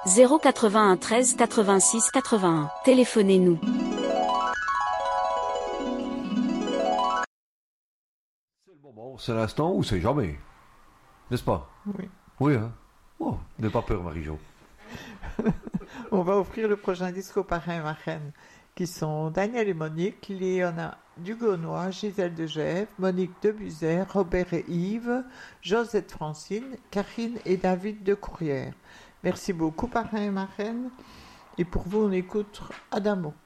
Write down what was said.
081 13 86 81. Téléphonez-nous. C'est le moment, c'est l'instant ou c'est jamais. N'est-ce pas? Oui. Oui, hein? Oh, n'aie pas peur, Marie-Jo. On va offrir le prochain disque aux parrains et marraines, qui sont Daniel et Monique, Léona Dugonnois, Gisèle de Gève, Monique de Buzet, Robert et Yves, Josette Francine, Karine et David de Courrières. Merci beaucoup, parrains et marraines. Et pour vous, on écoute Adamo.